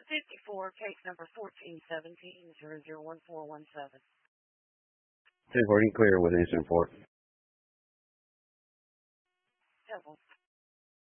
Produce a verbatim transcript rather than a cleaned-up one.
fifty-four, case number fourteen seventeen zero zero one four one seven. ten four, clear with incident report. Double.